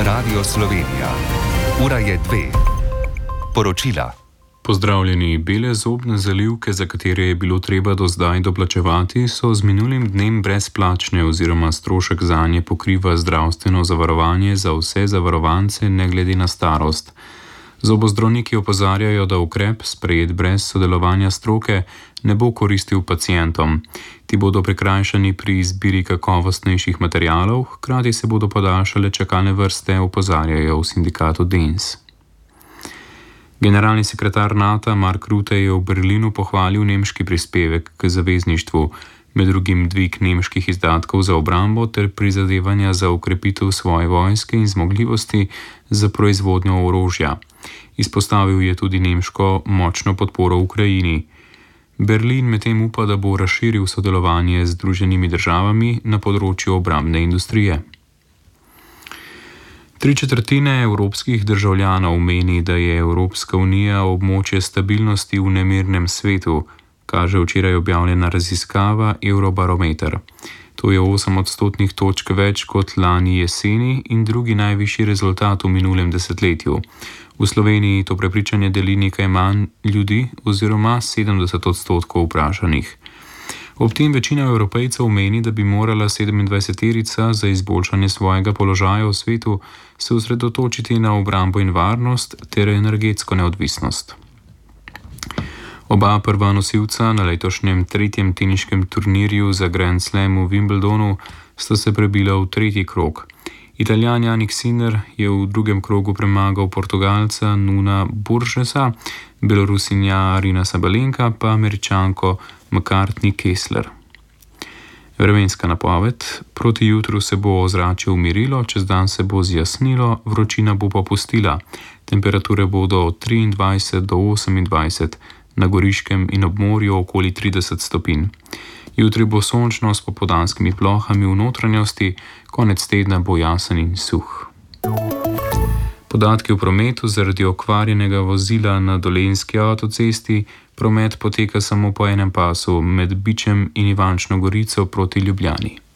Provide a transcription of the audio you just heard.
Radio Slovenija. Ura je 2. Poročila. Pozdravljeni. Bele zobne zalivke, za katere je bilo treba do zdaj doplačevati, so z minulim dnem brezplačne oziroma strošek zanje pokriva zdravstveno zavarovanje za vse zavarovance ne glede na starost. Zobozdravniki opozarjajo, da ukrep, sprejet brez sodelovanja stroke, ne bo koristil pacientom. Ti bodo prikrajšani pri izbiri kakovostnejših materialov, hkrati se bodo podaljšale čakalne vrste, opozarjajo v sindikatu DENS. Generalni sekretar NATO Mark Rutte je v Berlinu pohvalil nemški prispevek k zavezništvu, med drugim dvig nemških izdatkov za obrambo ter prizadevanja za okrepitev svoje vojske in zmogljivosti za proizvodnjo orožja. Izpostavil je tudi nemško močno podporo Ukrajini. Berlin medtem upa, da bo razširil sodelovanje z Združenimi državami na področju obrambne industrije. 3/4 evropskih državljanov meni, da je Evropska unija območje stabilnosti v nemirnem svetu, kaže včeraj objavljena raziskava Eurobarometer. To je 8 odstotnih točk več kot lani jeseni in drugi najvišji rezultat v minulem desetletju. V Sloveniji to prepričanje deli nekaj manj ljudi oziroma 70 odstotkov vprašanih. Ob tem večina Evropejcev meni, da bi morala 27-terica za izboljšanje svojega položaja v svetu se osredotočiti na obrambo in varnost ter energetsko neodvisnost. Oba prva nosilca na letošnjem 3. teniškem turnirju za Grand Slam v Wimbledonu sta se prebila v 3. krog. Italijan Jannik Sinner je v 2. krogu premagal Portugalca Nuna Burgessa, Belorusinja Arina Sabalenka pa Američanko McCartney Kessler. Vremenska napoved. Proti jutru se bo ozračje umirilo, čez dan se bo zjasnilo, vročina bo popustila. Temperature bodo od 23 do 28, na Goriškem in ob morju okoli 30 stopinj. Jutri bo sončno s popoldanskimi plohami v notranjosti, konec tedna bo jasen in suh. Podatki o prometu. Zaradi okvarjenega vozila na Dolenjski avtocesti promet poteka samo po enem pasu med Bičem in Ivančno Gorico proti Ljubljani.